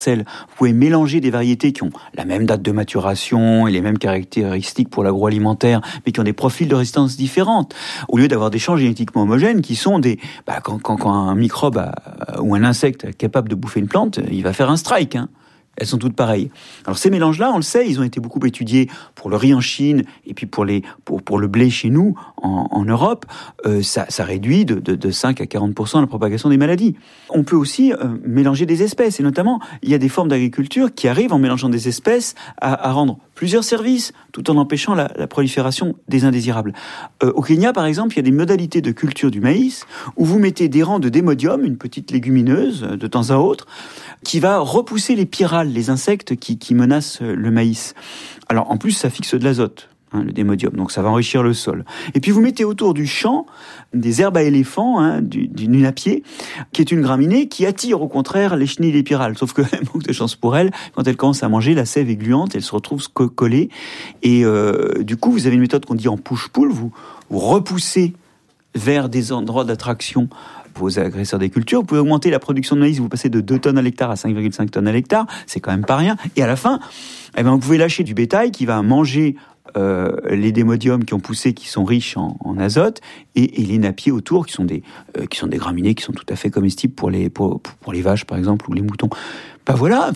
Vous pouvez mélanger des variétés qui ont la même date de maturation et les mêmes caractéristiques pour l'agroalimentaire, mais qui ont des profils de résistance différentes. Au lieu d'avoir des champs génétiquement homogènes qui sont quand un microbe ou un insecte est capable de bouffer une plante, il va faire un strike, hein. Elles sont toutes pareilles. Alors ces mélanges-là, on le sait, ils ont été beaucoup étudiés pour le riz en Chine et puis pour le blé chez nous en Europe. Ça réduit de 5 à 40% la propagation des maladies. On peut aussi mélanger des espèces et notamment il y a des formes d'agriculture qui arrivent en mélangeant des espèces à rendre plusieurs services tout en empêchant la prolifération des indésirables. Au Kenya, par exemple, il y a des modalités de culture du maïs où vous mettez des rangs de démodium, une petite légumineuse de temps à autre, qui va repousser les pyrales, les insectes qui menacent le maïs. Alors en plus, ça fixe de l'azote, le démodium, donc ça va enrichir le sol. Et puis vous mettez autour du champ des herbes à éléphants, du nunapier, qui est une graminée qui attire au contraire les chenilles et les pyrales. Sauf que, manque de chance pour elles, quand elles commencent à manger, la sève est gluante, elles se retrouvent collées. Et du coup, vous avez une méthode qu'on dit en push-pull, vous repoussez vers des endroits d'attraction vos agresseurs des cultures. Vous pouvez augmenter la production de maïs, vous passez de 2 tonnes à l'hectare à 5,5 tonnes à l'hectare, c'est quand même pas rien. Et à la fin, vous pouvez lâcher du bétail qui va manger les démodiums qui ont poussé, qui sont riches en azote, et les napiers autour, qui sont des graminées qui sont tout à fait comestibles pour les vaches, par exemple, ou les moutons. Voilà,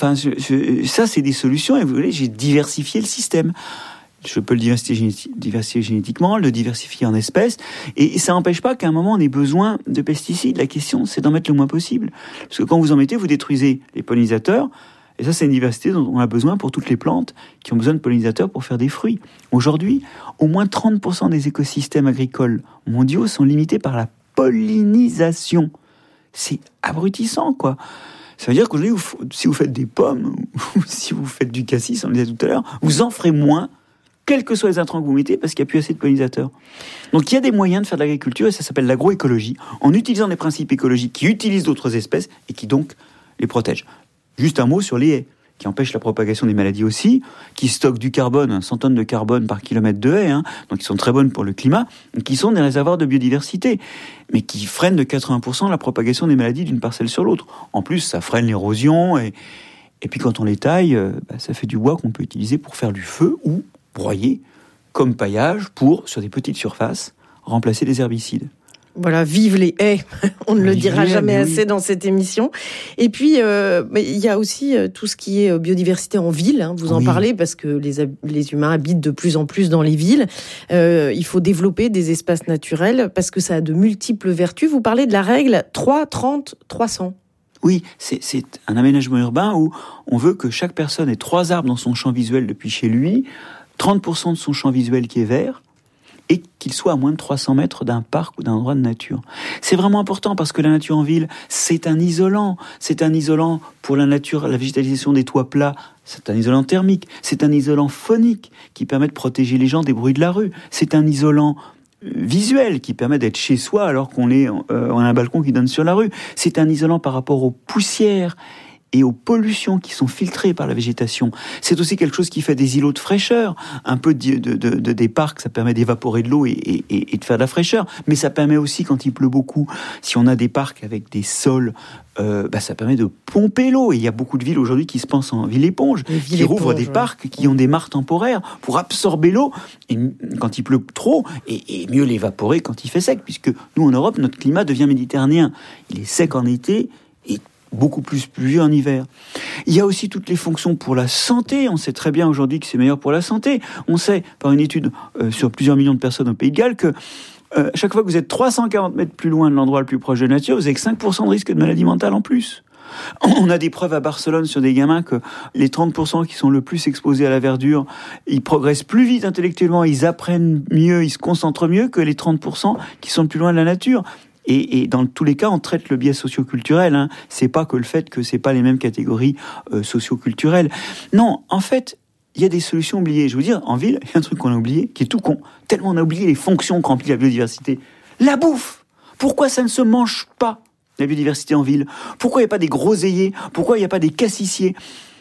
ça c'est des solutions, et vous voyez, j'ai diversifié le système. Je peux le diversifier génétiquement, le diversifier en espèces, et ça n'empêche pas qu'à un moment on ait besoin de pesticides. La question, c'est d'en mettre le moins possible. Parce que quand vous en mettez, vous détruisez les pollinisateurs, et ça c'est une diversité dont on a besoin pour toutes les plantes qui ont besoin de pollinisateurs pour faire des fruits. Aujourd'hui, au moins 30% des écosystèmes agricoles mondiaux sont limités par la pollinisation. C'est abrutissant, quoi. Ça veut dire qu'aujourd'hui, si vous faites des pommes, ou si vous faites du cassis, on le disait tout à l'heure, vous en ferez moins, quels que soient les intrants que vous mettez, parce qu'il n'y a plus assez de pollinisateurs. Donc il y a des moyens de faire de l'agriculture, et ça s'appelle l'agroécologie, en utilisant des principes écologiques qui utilisent d'autres espèces, et qui donc les protègent. Juste un mot sur les haies, qui empêchent la propagation des maladies aussi, qui stockent du carbone, 100 tonnes de carbone par kilomètre de haies, donc qui sont très bonnes pour le climat, et qui sont des réservoirs de biodiversité, mais qui freinent de 80% la propagation des maladies d'une parcelle sur l'autre. En plus, ça freine l'érosion, et puis quand on les taille, ça fait du bois qu'on peut utiliser pour faire du feu, ou broyer comme paillage pour, sur des petites surfaces, remplacer les herbicides. Voilà, vive les haies. On ne le dira jamais assez dans cette émission. Et puis, il y a aussi tout ce qui est biodiversité en ville. Vous en parlez parce que les humains habitent de plus en plus dans les villes. Il faut développer des espaces naturels parce que ça a de multiples vertus. Vous parlez de la règle 3, 30, 300. Oui, c'est un aménagement urbain où on veut que chaque personne ait 3 arbres dans son champ visuel depuis chez lui, 30% de son champ visuel qui est vert, et qu'il soit à moins de 300 mètres d'un parc ou d'un endroit de nature. C'est vraiment important parce que la nature en ville, c'est un isolant. C'est un isolant pour la nature, la végétalisation des toits plats. C'est un isolant thermique. C'est un isolant phonique qui permet de protéger les gens des bruits de la rue. C'est un isolant visuel qui permet d'être chez soi alors qu'on a un balcon qui donne sur la rue. C'est un isolant par rapport aux poussières et aux pollutions qui sont filtrées par la végétation. C'est aussi quelque chose qui fait des îlots de fraîcheur. Un peu des parcs, ça permet d'évaporer de l'eau et de faire de la fraîcheur. Mais ça permet aussi, quand il pleut beaucoup, si on a des parcs avec des sols, ça permet de pomper l'eau. Et il y a beaucoup de villes aujourd'hui qui se pensent en ville-éponge, qui rouvrent des parcs, qui ont des mares temporaires pour absorber l'eau et, quand il pleut trop et mieux l'évaporer quand il fait sec. Puisque nous, en Europe, notre climat devient méditerranéen. Il est sec en été et beaucoup plus pluvieux en hiver. Il y a aussi toutes les fonctions pour la santé. On sait très bien aujourd'hui que c'est meilleur pour la santé. On sait, par une étude sur plusieurs millions de personnes au Pays de Galles, que chaque fois que vous êtes 340 mètres plus loin de l'endroit le plus proche de la nature, vous avez que 5% de risque de maladie mentale en plus. On a des preuves à Barcelone sur des gamins que les 30% qui sont le plus exposés à la verdure, ils progressent plus vite intellectuellement, ils apprennent mieux, ils se concentrent mieux que les 30% qui sont plus loin de la nature. Et dans tous les cas, on traite le biais socio-culturel. C'est pas que le fait que c'est pas les mêmes catégories socio-culturelles. Non, en fait, il y a des solutions oubliées. Je veux dire, en ville, il y a un truc qu'on a oublié, qui est tout con. Tellement on a oublié les fonctions que remplit la biodiversité. La bouffe. Pourquoi ça ne se mange pas, la biodiversité en ville? Pourquoi il n'y a pas des groseilliers? Pourquoi il n'y a pas des cassissiers?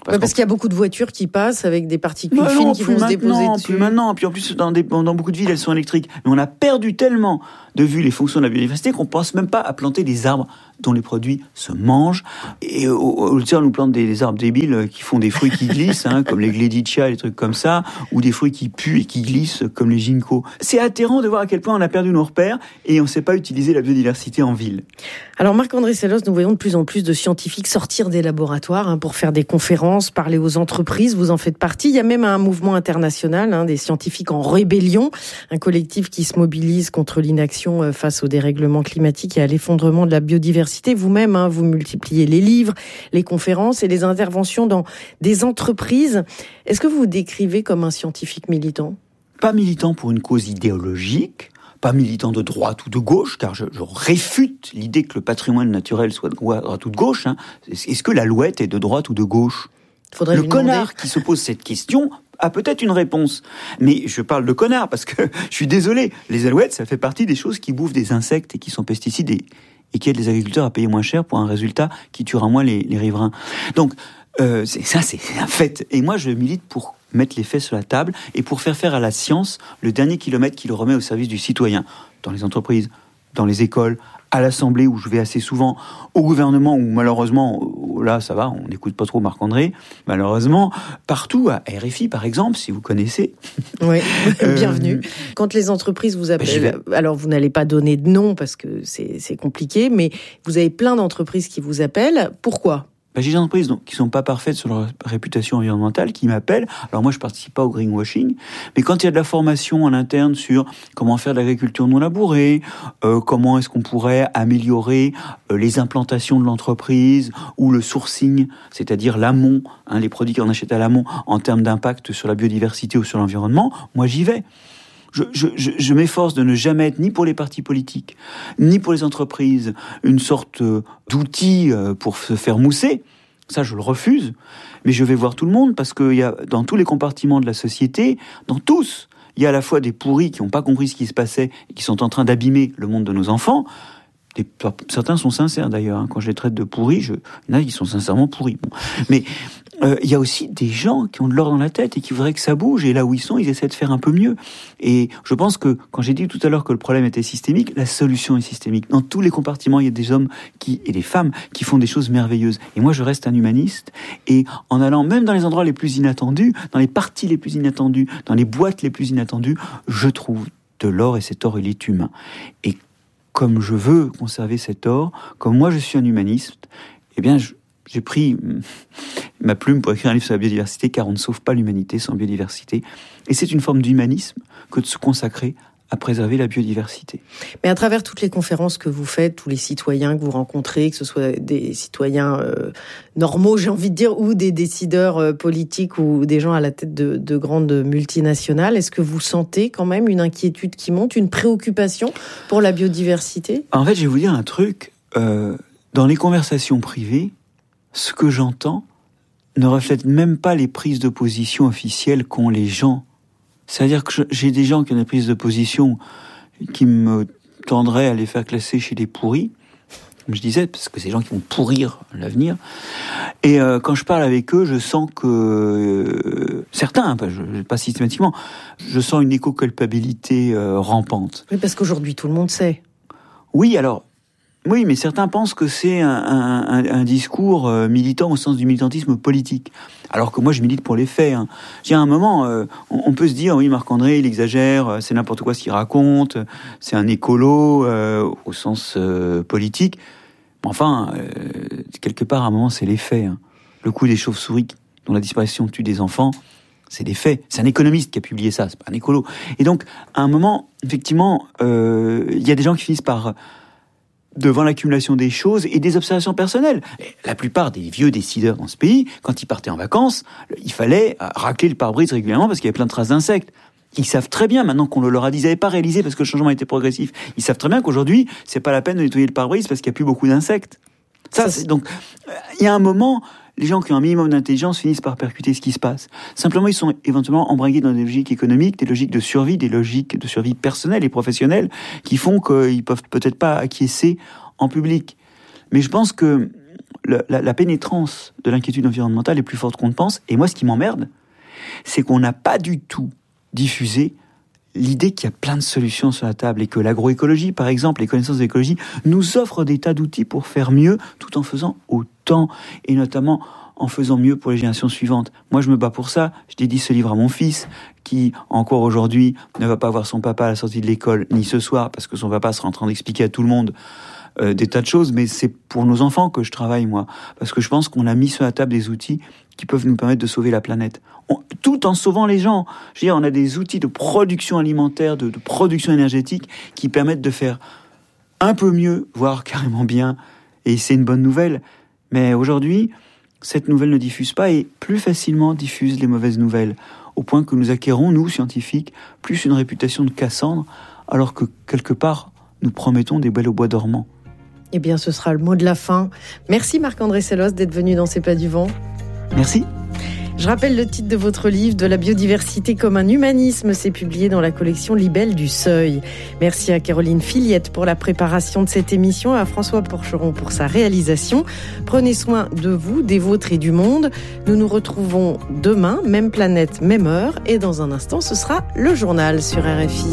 Parce qu'il y a beaucoup de voitures qui passent avec des particules fines qui vont se déposer dessus. Plus maintenant. Puis en plus, dans beaucoup de villes, elles sont électriques. Mais on a perdu tellement de vue les fonctions de la biodiversité qu'on pense même pas à planter des arbres dont les produits se mangent. Et au lieu, on nous plante des arbres débiles qui font des fruits qui glissent, comme les gleditchia, les trucs comme ça, ou des fruits qui puent et qui glissent, comme les ginkgos. C'est atterrant de voir à quel point on a perdu nos repères et on ne sait pas utiliser la biodiversité en ville. Alors Marc-André Sellos, nous voyons de plus en plus de scientifiques sortir des laboratoires pour faire des conférences, parler aux entreprises. Vous en faites partie. Il y a même un mouvement international des scientifiques en rébellion, un collectif qui se mobilise contre l'inaction face au dérèglement climatique et à l'effondrement de la biodiversité. Vous-même, vous multipliez les livres, les conférences et les interventions dans des entreprises. Est-ce que vous vous décrivez comme un scientifique militant ? Pas militant pour une cause idéologique, pas militant de droite ou de gauche, car je réfute l'idée que le patrimoine naturel soit de droite ou de gauche. Est-ce que l'alouette est de droite ou de gauche ? Le connard qui se pose cette question a peut-être une réponse. Mais je parle de connard parce que je suis désolé. Les alouettes, ça fait partie des choses qui bouffent des insectes et qui sont pesticides et qui aident les agriculteurs à payer moins cher pour un résultat qui tuera moins les riverains. Donc, c'est un fait. Et moi, je milite pour mettre les faits sur la table et pour faire à la science le dernier kilomètre qui le remet au service du citoyen. Dans les entreprises, dans les écoles, à l'Assemblée où je vais assez souvent, au gouvernement où malheureusement, là ça va, on n'écoute pas trop Marc-André, malheureusement, partout, à RFI par exemple, si vous connaissez. Oui, bienvenue. Quand les entreprises vous appellent, alors vous n'allez pas donner de nom parce que c'est compliqué, mais vous avez plein d'entreprises qui vous appellent. Pourquoi ? J'ai des entreprises qui sont pas parfaites sur leur réputation environnementale, qui m'appellent. Alors moi, je participe pas au greenwashing, mais quand il y a de la formation en interne sur comment faire de l'agriculture non labourée, comment est-ce qu'on pourrait améliorer les implantations de l'entreprise ou le sourcing, c'est-à-dire l'amont, les produits qu'on achète à l'amont en termes d'impact sur la biodiversité ou sur l'environnement, moi j'y vais. Je m'efforce de ne jamais être ni pour les partis politiques, ni pour les entreprises, une sorte d'outil pour se faire mousser. Ça, je le refuse. Mais je vais voir tout le monde parce qu'il y a, dans tous les compartiments de la société, dans tous, il y a à la fois des pourris qui n'ont pas compris ce qui se passait et qui sont en train d'abîmer le monde de nos enfants. Certains sont sincères d'ailleurs. Quand je les traite de pourris, il y en a qui sont sincèrement pourris. Bon. Mais il y a aussi des gens qui ont de l'or dans la tête et qui voudraient que ça bouge. Et là où ils sont, ils essaient de faire un peu mieux. Et je pense que quand j'ai dit tout à l'heure que le problème était systémique, la solution est systémique. Dans tous les compartiments, il y a des hommes et des femmes qui font des choses merveilleuses. Et moi, je reste un humaniste. Et en allant même dans les endroits les plus inattendus, dans les parties les plus inattendues, dans les boîtes les plus inattendues, je trouve de l'or et cet or, il est humain. Et comme je veux conserver cet or, comme moi je suis un humaniste, eh bien j'ai pris ma plume pour écrire un livre sur la biodiversité, car on ne sauve pas l'humanité sans biodiversité. Et c'est une forme d'humanisme que de se consacrer à préserver la biodiversité. Mais à travers toutes les conférences que vous faites, tous les citoyens que vous rencontrez, que ce soit des citoyens normaux, j'ai envie de dire, ou des décideurs politiques ou des gens à la tête de grandes multinationales, est-ce que vous sentez quand même une inquiétude qui monte, une préoccupation pour la biodiversité ? En fait, je vais vous dire un truc. Dans les conversations privées, ce que j'entends ne reflète même pas les prises de position officielles qu'ont les gens. C'est-à-dire que j'ai des gens qui ont des prises de position qui me tendraient à les faire classer chez les pourris, comme je disais, parce que c'est des gens qui vont pourrir l'avenir. Et quand je parle avec eux, je sens que certains, pas systématiquement, je sens une éco-culpabilité rampante. Oui, parce qu'aujourd'hui, tout le monde sait. Oui, mais certains pensent que c'est un discours militant au sens du militantisme politique. Alors que moi, je milite pour les faits. Il y a un moment, on peut se dire, oui, Marc-André, il exagère, c'est n'importe quoi ce qu'il raconte, c'est un écolo au sens politique. Enfin, quelque part, à un moment, c'est les faits. Le coup des chauves-souris dont la disparition tue des enfants, c'est des faits. C'est un économiste qui a publié ça, c'est pas un écolo. Et donc, à un moment, effectivement, il y a des gens qui finissent par... devant l'accumulation des choses et des observations personnelles. La plupart des vieux décideurs dans ce pays, quand ils partaient en vacances, il fallait racler le pare-brise régulièrement parce qu'il y avait plein de traces d'insectes. Ils savent très bien, maintenant qu'on le leur a dit, ils n'avaient pas réalisé parce que le changement était progressif. Ils savent très bien qu'aujourd'hui, c'est pas la peine de nettoyer le pare-brise parce qu'il n'y a plus beaucoup d'insectes. Donc, il y a un moment, les gens qui ont un minimum d'intelligence finissent par percuter ce qui se passe. Simplement, ils sont éventuellement embringués dans des logiques économiques, des logiques de survie, des logiques de survie personnelle et professionnelle qui font qu'ils peuvent peut-être pas acquiescer en public. Mais je pense que la pénétrance de l'inquiétude environnementale est plus forte qu'on ne pense. Et moi, ce qui m'emmerde, c'est qu'on n'a pas du tout diffusé l'idée qu'il y a plein de solutions sur la table et que l'agroécologie, par exemple, les connaissances d'écologie, nous offrent des tas d'outils pour faire mieux tout en faisant autant, et notamment en faisant mieux pour les générations suivantes. Moi, je me bats pour ça. Je dédie ce livre à mon fils, qui, encore aujourd'hui, ne va pas voir son papa à la sortie de l'école, ni ce soir, parce que son papa sera en train d'expliquer à tout le monde des tas de choses, mais c'est pour nos enfants que je travaille, moi. Parce que je pense qu'on a mis sur la table des outils qui peuvent nous permettre de sauver la planète. Tout en sauvant les gens. Je veux dire, on a des outils de production alimentaire, de production énergétique, qui permettent de faire un peu mieux, voire carrément bien. Et c'est une bonne nouvelle. Mais aujourd'hui, cette nouvelle ne diffuse pas et plus facilement diffuse les mauvaises nouvelles. Au point que nous acquérons, nous, scientifiques, plus une réputation de Cassandre, alors que, quelque part, nous promettons des belles au bois dormant. Eh bien, ce sera le mot de la fin. Merci Marc-André Sellos d'être venu dans C'est pas du vent. Merci. Je rappelle le titre de votre livre, De la biodiversité comme un humanisme. C'est publié dans la collection Libelle du Seuil. Merci à Caroline Filiette pour la préparation de cette émission, à François Porcheron pour sa réalisation. Prenez soin de vous, des vôtres et du monde. Nous nous retrouvons demain, même planète, même heure. Et dans un instant, ce sera le journal sur RFI.